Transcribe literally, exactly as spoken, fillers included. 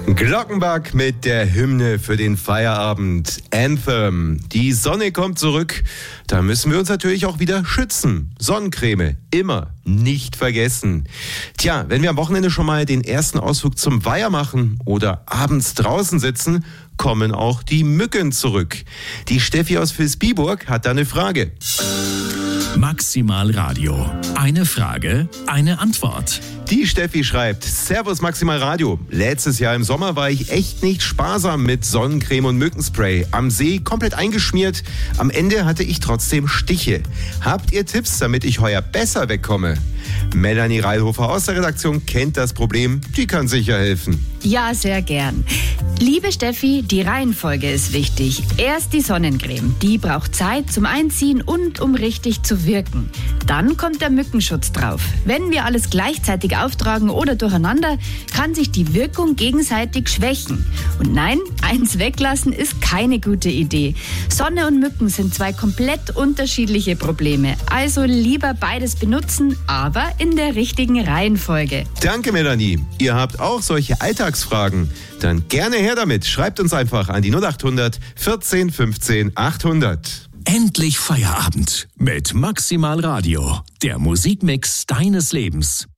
Glockenbach mit der Hymne für den Feierabend, Anthem. Die Sonne kommt zurück, da müssen wir uns natürlich auch wieder schützen. Sonnencreme, immer, nicht vergessen. Tja, wenn wir am Wochenende schon mal den ersten Ausflug zum Weiher machen oder abends draußen sitzen, kommen auch die Mücken zurück. Die Steffi aus Vilsbiburg hat da eine Frage. Maximal Radio. Eine Frage, eine Antwort. Die Steffi schreibt, Servus Maximal Radio. Letztes Jahr im Sommer war ich echt nicht sparsam mit Sonnencreme und Mückenspray. Am See komplett eingeschmiert. Am Ende hatte ich trotzdem Stiche. Habt ihr Tipps, damit ich heuer besser wegkomme? Melanie Reilhofer aus der Redaktion kennt das Problem. Die kann sicher helfen. Ja, sehr gern. Liebe Steffi, die Reihenfolge ist wichtig. Erst die Sonnencreme. Die braucht Zeit zum Einziehen und um richtig zu wirken. Dann kommt der Mückenschutz drauf. Wenn wir alles gleichzeitig auftragen oder durcheinander, kann sich die Wirkung gegenseitig schwächen. Und nein, eins weglassen ist keine gute Idee. Sonne und Mücken sind zwei komplett unterschiedliche Probleme. Also lieber beides benutzen, aber in der richtigen Reihenfolge. Danke, Melanie. Ihr habt auch solche Alltagsfragen? Dann gerne her damit. Schreibt uns einfach an die null acht hundert vierzehn fünfzehn achthundert. Endlich Feierabend mit Maximal Radio, der Musikmix deines Lebens.